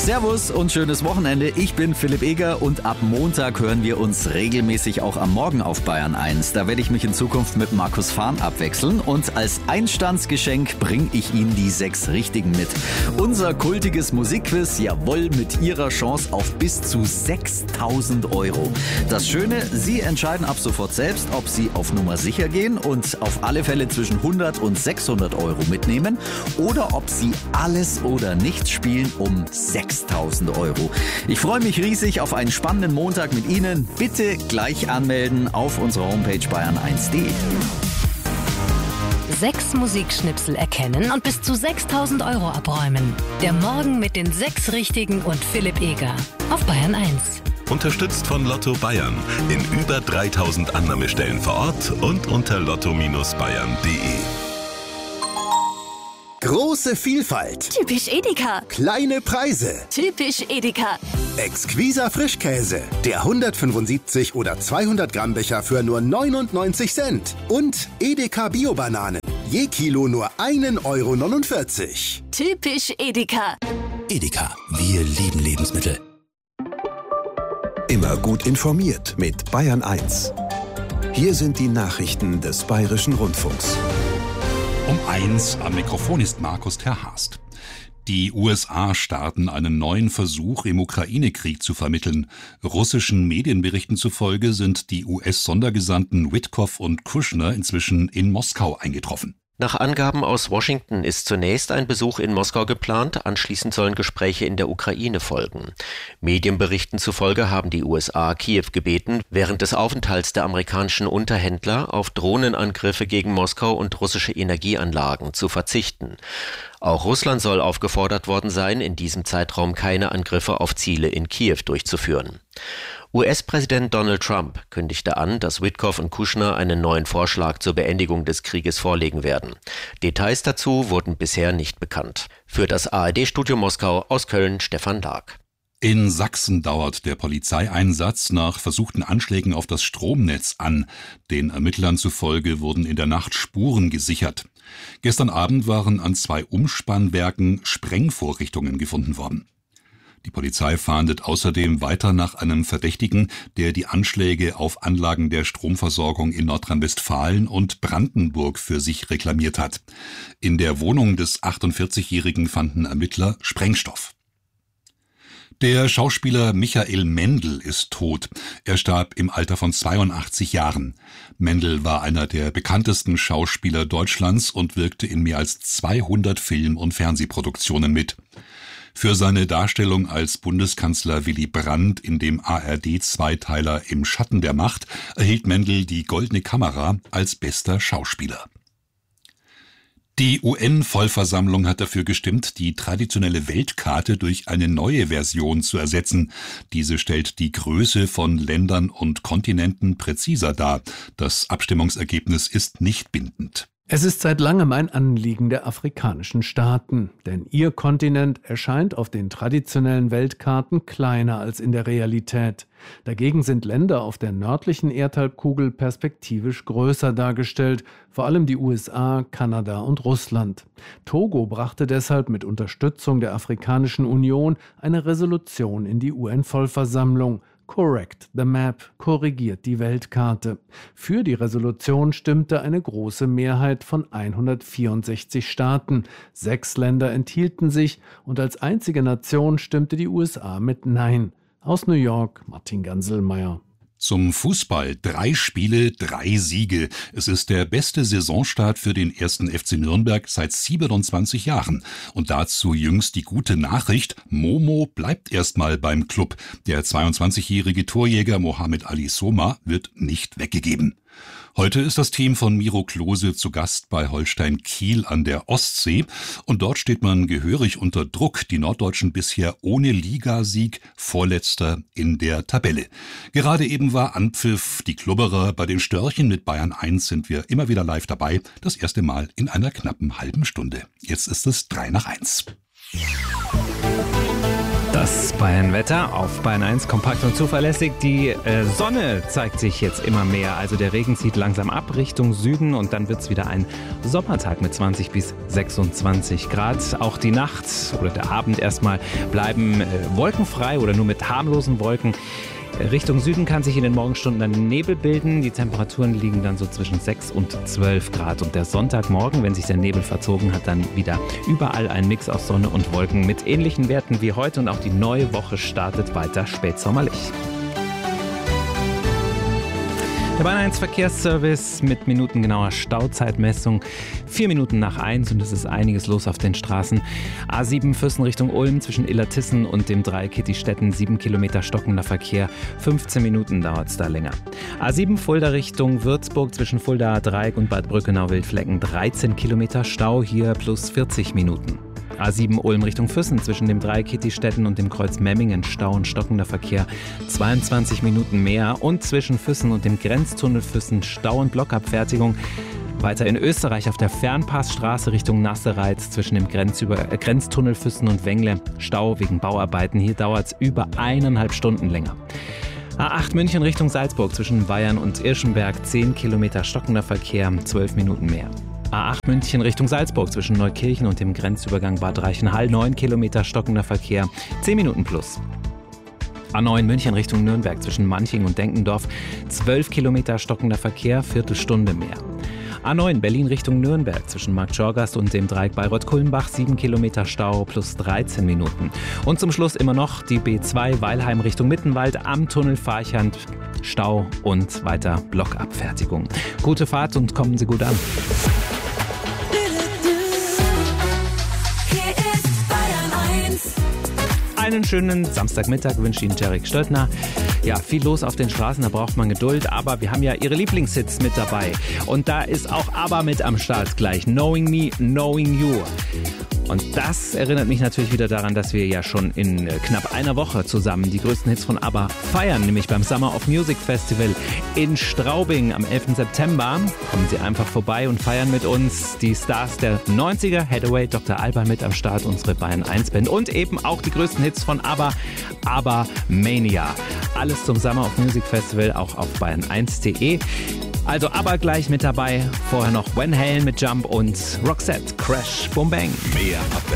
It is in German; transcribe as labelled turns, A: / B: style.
A: Servus und schönes Wochenende. Ich bin Philipp Eger und ab Montag hören wir uns regelmäßig auch am Morgen auf Bayern 1. Da werde ich mich in Zukunft mit Markus Fahn abwechseln und als Einstandsgeschenk bringe ich Ihnen die 6 Richtigen mit. Unser kultiges Musikquiz, jawohl, mit Ihrer Chance auf bis zu 6.000 Euro. Das Schöne, Sie entscheiden ab sofort selbst, ob Sie auf Nummer sicher gehen und auf alle Fälle zwischen 100 und 600 Euro mitnehmen oder ob Sie alles oder nichts spielen um 6.000 Euro. Ich freue mich riesig auf einen spannenden Montag mit Ihnen. Bitte gleich anmelden auf unserer Homepage bayern1.de.
B: 6 Musikschnipsel erkennen und bis zu 6.000 Euro abräumen. Der Morgen mit den 6 Richtigen und Philipp Eger auf Bayern 1.
C: Unterstützt von Lotto Bayern in über 3.000 Annahmestellen vor Ort und unter lotto-bayern.de.
D: Große Vielfalt.
E: Typisch Edeka.
D: Kleine Preise.
E: Typisch Edeka.
D: Exquiser Frischkäse. Der 175 oder 200 Gramm Becher für nur 99 Cent. Und Edeka Bio-Bananen. Je Kilo nur 1,49 Euro.
E: Typisch Edeka.
F: Edeka, wir lieben Lebensmittel.
G: Immer gut informiert mit Bayern 1. Hier sind die Nachrichten des Bayerischen Rundfunks.
H: Um 1 am Mikrofon ist Markus Terhast. Die USA starten einen neuen Versuch, im Ukraine-Krieg zu vermitteln. Russischen Medienberichten zufolge sind die US-Sondergesandten Witkoff und Kushner inzwischen in Moskau eingetroffen.
I: Nach Angaben aus Washington ist zunächst ein Besuch in Moskau geplant, anschließend sollen Gespräche in der Ukraine folgen. Medienberichten zufolge haben die USA Kiew gebeten, während des Aufenthalts der amerikanischen Unterhändler auf Drohnenangriffe gegen Moskau und russische Energieanlagen zu verzichten. Auch Russland soll aufgefordert worden sein, in diesem Zeitraum keine Angriffe auf Ziele in Kiew durchzuführen. US-Präsident Donald Trump kündigte an, dass Witkoff und Kushner einen neuen Vorschlag zur Beendigung des Krieges vorlegen werden. Details dazu wurden bisher nicht bekannt. Für das ARD-Studio Moskau aus Köln Stefan Lag.
H: In Sachsen dauert der Polizeieinsatz nach versuchten Anschlägen auf das Stromnetz an. Den Ermittlern zufolge wurden in der Nacht Spuren gesichert. Gestern Abend waren an 2 Umspannwerken Sprengvorrichtungen gefunden worden. Die Polizei fahndet außerdem weiter nach einem Verdächtigen, der die Anschläge auf Anlagen der Stromversorgung in Nordrhein-Westfalen und Brandenburg für sich reklamiert hat. In der Wohnung des 48-Jährigen fanden Ermittler Sprengstoff. Der Schauspieler Michael Mendl ist tot. Er starb im Alter von 82 Jahren. Mendl war einer der bekanntesten Schauspieler Deutschlands und wirkte in mehr als 200 Film- und Fernsehproduktionen mit. Für seine Darstellung als Bundeskanzler Willy Brandt in dem ARD-Zweiteiler Im Schatten der Macht erhielt Mendl die Goldene Kamera als bester Schauspieler. Die UN-Vollversammlung hat dafür gestimmt, die traditionelle Weltkarte durch eine neue Version zu ersetzen. Diese stellt die Größe von Ländern und Kontinenten präziser dar. Das Abstimmungsergebnis ist nicht bindend.
J: Es ist seit langem ein Anliegen der afrikanischen Staaten, denn ihr Kontinent erscheint auf den traditionellen Weltkarten kleiner als in der Realität. Dagegen sind Länder auf der nördlichen Erdhalbkugel perspektivisch größer dargestellt, vor allem die USA, Kanada und Russland. Togo brachte deshalb mit Unterstützung der Afrikanischen Union eine Resolution in die UN-Vollversammlung. Correct the Map, korrigiert die Weltkarte. Für die Resolution stimmte eine große Mehrheit von 164 Staaten. 6 Länder enthielten sich und als einzige Nation stimmte die USA mit Nein. Aus New York, Martin Ganselmeier.
H: Zum Fußball 3 Spiele, 3 Siege. Es ist der beste Saisonstart für den 1. FC Nürnberg seit 27 Jahren. Und dazu jüngst die gute Nachricht, Momo bleibt erstmal beim Club. Der 22-jährige Torjäger Mohamed Ali Soma wird nicht weggegeben. Heute ist das Team von Miro Klose zu Gast bei Holstein Kiel an der Ostsee und dort steht man gehörig unter Druck. Die Norddeutschen bisher ohne Ligasieg, Vorletzter in der Tabelle. Gerade eben war Anpfiff, die Klubberer. Bei den Störchen mit Bayern 1 sind wir immer wieder live dabei. Das erste Mal in einer knappen halben Stunde. Jetzt ist es 3:03.
A: Das
K: Bayern-Wetter auf Bayern 1, kompakt und zuverlässig. Die Sonne zeigt sich jetzt immer mehr, also der Regen zieht langsam ab Richtung Süden und dann wird es wieder ein Sommertag mit 20 bis 26 Grad. Auch die Nacht oder der Abend erstmal bleiben wolkenfrei oder nur mit harmlosen Wolken. Richtung Süden kann sich in den Morgenstunden dann Nebel bilden. Die Temperaturen liegen dann so zwischen 6 und 12 Grad. Und der Sonntagmorgen, wenn sich der Nebel verzogen hat, dann wieder überall ein Mix aus Sonne und Wolken mit ähnlichen Werten wie heute. Und auch die neue Woche startet weiter spätsommerlich. Der Bayern 1 Verkehrsservice mit minutengenauer Stauzeitmessung. 4 Minuten nach 1 und es ist einiges los auf den Straßen. A7 Füssen Richtung Ulm zwischen Illertissen und dem Dreieck Kittistetten. 7 Kilometer stockender Verkehr. 15 Minuten dauert es da länger. A7 Fulda Richtung Würzburg zwischen Fulda Dreieck und Bad Brückenau-Wildflecken. 13 Kilometer Stau, hier plus 40 Minuten. A7 Ulm Richtung Füssen zwischen dem Dreieck Kittistetten und dem Kreuz Memmingen. Stau und stockender Verkehr. 22 Minuten mehr. Und zwischen Füssen und dem Grenztunnel Füssen Stau und Blockabfertigung. Weiter in Österreich auf der Fernpassstraße Richtung Nassereiz zwischen dem Grenztunnel Füssen und Wengle. Stau wegen Bauarbeiten. Hier dauert es über 1,5 Stunden länger. A8 München Richtung Salzburg zwischen Bayern und Irschenberg. 10 Kilometer stockender Verkehr. 12 Minuten mehr. A8 München Richtung Salzburg zwischen Neukirchen und dem Grenzübergang Bad Reichenhall. 9 Kilometer stockender Verkehr. 10 Minuten plus. A9 München Richtung Nürnberg zwischen Manching und Denkendorf. 12 Kilometer stockender Verkehr. Viertelstunde mehr. A9 Berlin Richtung Nürnberg zwischen Marktschorgast und dem Dreieck Bayreuth-Kulmbach. 7 Kilometer Stau plus 13 Minuten. Und zum Schluss immer noch die B2 Weilheim Richtung Mittenwald am Tunnel Farchand. Stau und weiter Blockabfertigung. Gute Fahrt und kommen Sie gut an. Einen schönen Samstagmittag wünscht Ihnen Jarek Stöldner. Ja, viel los auf den Straßen, da braucht man Geduld, aber wir haben ja Ihre Lieblingshits mit dabei. Und da ist auch ABBA mit am Start gleich. Knowing Me, Knowing You. Und das erinnert mich natürlich wieder daran, dass wir ja schon in knapp einer Woche zusammen die größten Hits von ABBA feiern, nämlich beim Summer of Music Festival in Straubing am 11. September. Kommen Sie einfach vorbei und feiern mit uns die Stars der 90er, Hathaway, Dr. Alban mit am Start, unsere Bayern 1 Band und eben auch die größten Hits von ABBA, ABBA Mania. Alles zum Summer of Music Festival auch auf bayern1.de. Also ABBA gleich mit dabei. Vorher noch Van Halen mit Jump und Roxette, Crash, Boom Bang.
C: Mehr